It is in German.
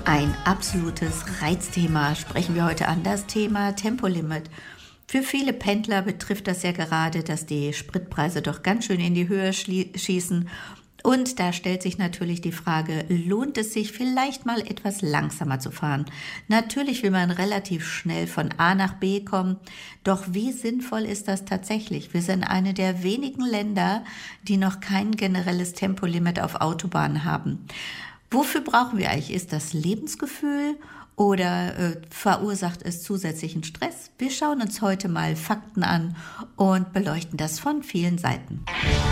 Ein absolutes Reizthema sprechen wir heute an, das Thema Tempolimit. Für viele Pendler betrifft das ja gerade, dass die Spritpreise doch ganz schön in die Höhe schießen. Und da stellt sich natürlich die Frage, lohnt es sich vielleicht mal etwas langsamer zu fahren? Natürlich will man relativ schnell von A nach B kommen, doch wie sinnvoll ist das tatsächlich? Wir sind eine der wenigen Länder, die noch kein generelles Tempolimit auf Autobahnen haben. Wofür brauchen wir eigentlich? Ist das Lebensgefühl oder verursacht es zusätzlichen Stress? Wir schauen uns heute mal Fakten an und beleuchten das von vielen Seiten.